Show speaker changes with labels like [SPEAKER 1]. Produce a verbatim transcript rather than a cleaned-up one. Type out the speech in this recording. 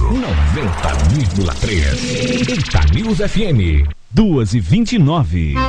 [SPEAKER 1] noventa vírgula três. Eita News F M. duas e vinte e nove.